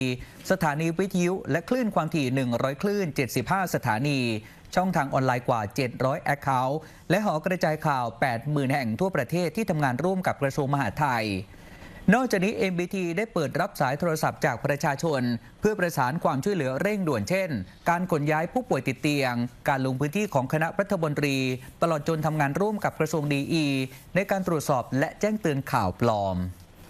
สถานีวิทยุและคลื่นความถี่100คลื่น75สถานีช่องทางออนไลน์กว่า700 Account และหอกระจายข่าว 80,000 แห่งทั่วประเทศที่ทำงานร่วมกับกระทรวงมหาดไทยนอกจากนี้ MBT ได้เปิดรับสายโทรศัพท์จากประชาชนเพื่อประสานความช่วยเหลือเร่งด่วนเช่นการขนย้ายผู้ป่วยติดเตียงการลงพื้นที่ของคณะรัฐมนตรีตลอดจนทำงานร่วมกับกระทรวงดีในการตรวจสอบและแจ้งเตือนข่าวปลอม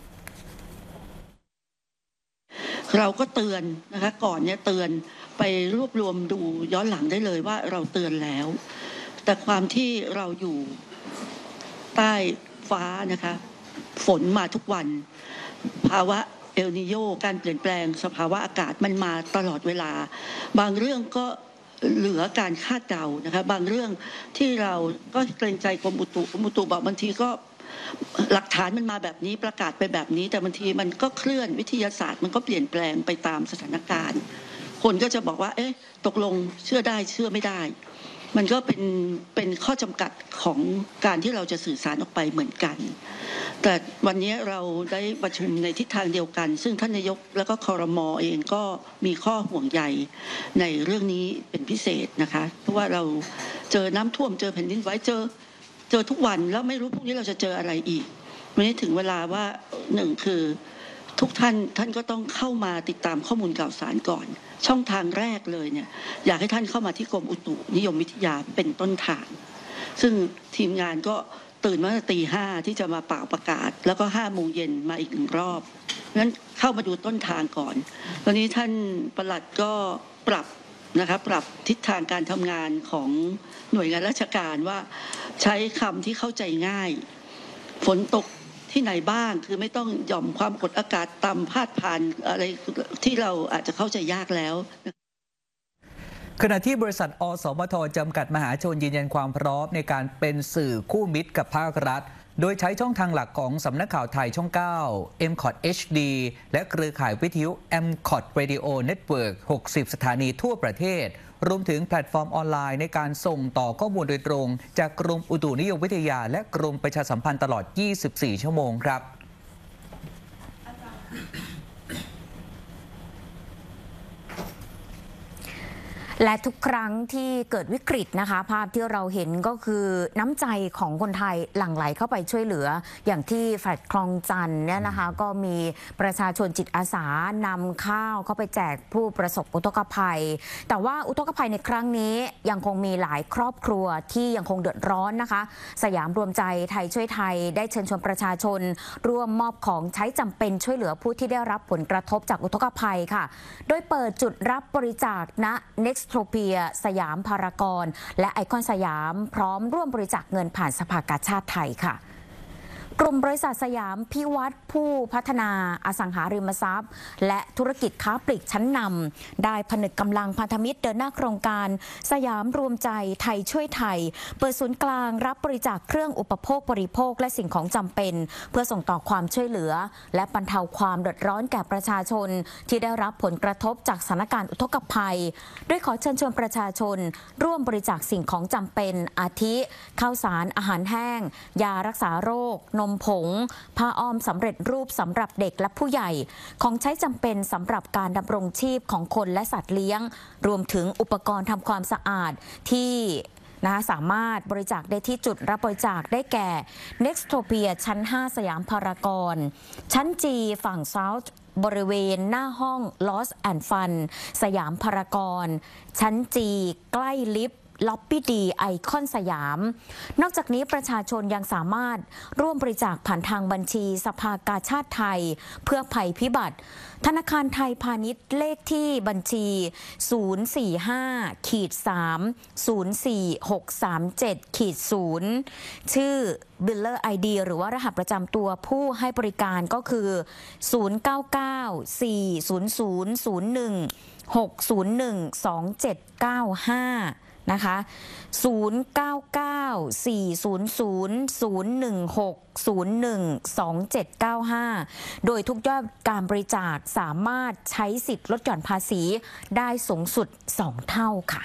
เราก็เตือนนะคะก่อนเนี่ยเตือนไปรวบรวมดูย้อนหลังได้เลยว่าเราเตือนแล้วแต่ความที่เราอยู่ใต้ฟ้านะคะฝนมาทุกวันภาวะเอลนีโญการเปลี่ยนแปลงสภาวะอากาศมันมาตลอดเวลาบางเรื่องก็เหลือการคาดเดานะคะบางเรื่องที่เราก็เกรงใจกรมอุตุบอกบางทีก็หลักฐานมันมาแบบนี้ประกาศไปแบบนี้แต่บางทีมันก็เคลื่อนวิทยาศาสตร์มันก็เปลี่ยนแปลงไปตามสถานการณ์คนก็จะบอกว่าเอ๊ะตกลงเชื่อได้เชื่อไม่ได้มันก็เป็นข้อจำกัดของการที่เราจะสื่อสารออกไปเหมือนกันแต่วันนี้เราได้ประชุมในทิศทางเดียวกันซึ่งท่านนายกแล้วก็ครม.เองก็มีข้อห่วงใยในเรื่องนี้เป็นพิเศษนะคะเพราะว่าเราเจอน้ำท่วมเจอแผ่นดินไหวเจอทุกวันแล้วไม่รู้พรุ่งนี้เราจะเจออะไรอีกวันนี้ถึงเวลาว่าหนึ่งคือทุกท่านก็ต้องเข้ามาติดตามข้อมูลข่าวสารก่อนช่องทางแรกเลยเนี่ยอยากให้ท่านเข้ามาที่กรมอุตุนิยมวิทยาเป็นต้นทางซึ่งทีมงานก็ตื่นมาตี 5ที่จะมาเป่าประกาศแล้วก็5 โมงเย็นมาอีก1 รอบงั้นเข้ามาดูต้นทางก่อนตอนนี้ท่านปลัดก็ปรับนะคะปรับทิศทางการทำงานของหน่วยงานราชการว่าใช้คำที่เข้าใจง่ายฝนตกที่ไหนบ้างคือไม่ต้องหย่อมความกดอากาศต่ำพาดผ่านอะไรที่เราอาจจะเข้าใจยากแล้วขณะที่บริษัทอสมทจำกัดมหาชนยืนยันความพร้อมในการเป็นสื่อคู่มิตรกับภาครัฐโดยใช้ช่องทางหลักของสำนักข่าวไทยช่อง 9 MCOT HD และเครือข่ายวิทยุ MCOT Radio Network 60 สถานีทั่วประเทศรวมถึงแพลตฟอร์มออนไลน์ในการส่งต่อข้อมูลโดยตรงจากกรมอุตุนิยมวิทยาและกรมประชาสัมพันธ์ตลอด 24 ชั่วโมงครับและทุกครั้งที่เกิดวิกฤตนะคะภาพที่เราเห็นก็คือน้ำใจของคนไทยหลั่งไหลเข้าไปช่วยเหลืออย่างที่แฟลตคลองจันทร์เนี่ยนะคะก็มีประชาชนจิตอาสานำข้าวเข้าไปแจกผู้ประสบอุทกภัยแต่ว่าอุทกภัยในครั้งนี้ยังคงมีหลายครอบครัวที่ยังคงเดือดร้อนนะคะสยามรวมใจไทยช่วยไทยได้เชิญชวนประชาชนร่วมมอบของใช้จำเป็นช่วยเหลือผู้ที่ได้รับผลกระทบจากอุทกภัยค่ะโดยเปิดจุดรับบริจาคณ Nextโทเปียสยามพารากอนและไอคอนสยามพร้อมร่วมบริจาคเงินผ่านสภากาชาดไทยค่ะกลุ่มบริษัทสยามพิวัตรผู้พัฒนาอสังหาริมทรัพย์และธุรกิจค้าปลีกชั้นนำได้ผนึกกำลังพันธมิตรเดินหน้าโครงการสยามรวมใจไทยช่วยไทยเปิดศูนย์กลางรับบริจาคเครื่องอุปโภคบริโภคและสิ่งของจำเป็นเพื่อส่งต่อความช่วยเหลือและบรรเทาความเดือดร้อนแก่ประชาชนที่ได้รับผลกระทบจากสถานการณ์อุทกภัยโดยขอเชิญชวนประชาชนร่วมบริจาคสิ่งของจำเป็นอาทิข้าวสารอาหารแห้งยารักษาโรคนมผงผ้าอ้อมสำเร็จรูปสำหรับเด็กและผู้ใหญ่ของใช้จำเป็นสำหรับการดำรงชีพของคนและสัตว์เลี้ยงรวมถึงอุปกรณ์ทำความสะอาดที่สามารถบริจาคได้ที่จุดรับบริจาคได้แก่ Next โทเปียชั้น 5 สยามพารากอนชั้น G ฝั่ง South บริเวณหน้าห้อง Lost and Fun สยามพารากอนชั้น G ใกล้ลิฟต์ล็อบบี้ดีไอคอนสยามนอกจากนี้ประชาชนยังสามารถร่วมบริจาคผ่านทางบัญชีสภากาชาดไทยเพื่อภัยพิบัติธนาคารไทยพาณิชย์เลขที่บัญชี 045-3-04637-0 ชื่อ Biller ID หรือว่ารหัสประจำตัวผู้ให้บริการก็คือ 099-400-01-601-2795นะคะ099-400-016-01-2795 โดยทุกยอดการบริจาคสามารถใช้สิทธิ์ลดหย่อนภาษีได้สูงสุด2 เท่าค่ะ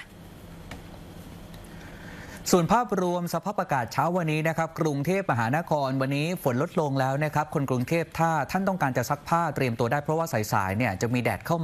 ส่วนภาพรวมสภาพอากาศเช้าวันนี้นะครับกรุงเทพมหานครวันนี้ฝนลดลงแล้วนะครับคนกรุงเทพถ้าท่านต้องการจะซักผ้าเตรียมตัวได้เพราะว่าสายๆเนี่ยจะมีแดดเข้ามา